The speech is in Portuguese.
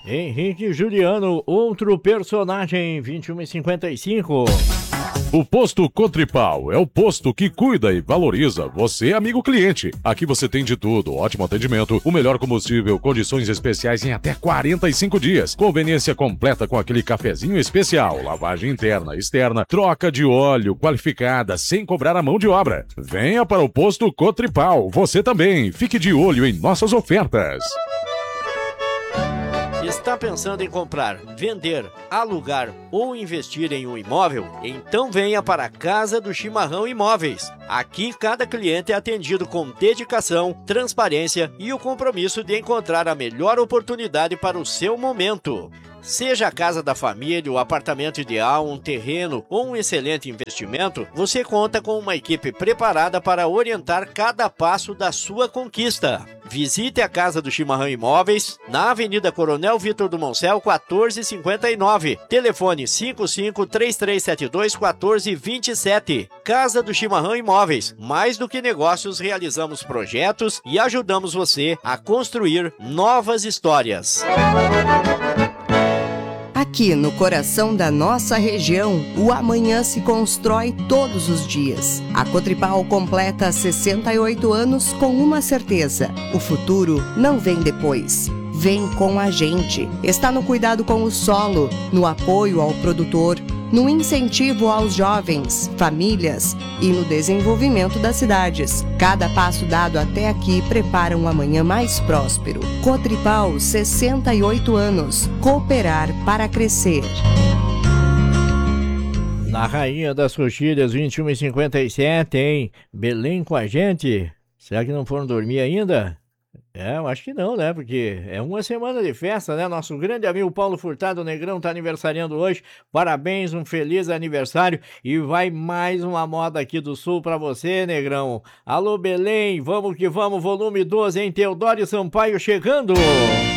Henrique e Juliano, outro personagem, 21h55. O Posto Cotripal é o posto que cuida e valoriza você, amigo cliente. Aqui você tem de tudo, ótimo atendimento, o melhor combustível, condições especiais em até 45 dias, conveniência completa com aquele cafezinho especial, lavagem interna, externa, troca de óleo qualificada, sem cobrar a mão de obra. Venha para o Posto Cotripal, você também. Fique de olho em nossas ofertas. Está pensando em comprar, vender, alugar ou investir em um imóvel? Então venha para a Casa do Chimarrão Imóveis. Aqui cada cliente é atendido com dedicação, transparência e o compromisso de encontrar a melhor oportunidade para o seu momento. Seja a casa da família, o apartamento ideal, um terreno ou um excelente investimento, você conta com uma equipe preparada para orientar cada passo da sua conquista. Visite a Casa do Chimarrão Imóveis, na Avenida Coronel Vitor do Moncel, 1459. Telefone 55-3372-1427. Casa do Chimarrão Imóveis. Mais do que negócios, realizamos projetos e ajudamos você a construir novas histórias. Aqui no coração da nossa região, o amanhã se constrói todos os dias. A Cotripal completa 68 anos com uma certeza: o futuro não vem depois. Vem com a gente. Está no cuidado com o solo, no apoio ao produtor, no incentivo aos jovens, famílias e no desenvolvimento das cidades. Cada passo dado até aqui prepara um amanhã mais próspero. Cotripal, 68 anos. Cooperar para crescer. Na Rainha das Coxilhas, 21h57, hein? Belém com a gente. Será que não foram dormir ainda? Eu acho que não, né? Porque é uma semana de festa, né? Nosso grande amigo Paulo Furtado Negrão tá aniversariando hoje. Parabéns, um feliz aniversário. E vai mais uma moda aqui do Sul pra você, Negrão. Alô, Belém, vamos que vamos, volume 12, hein? Teodoro Sampaio chegando.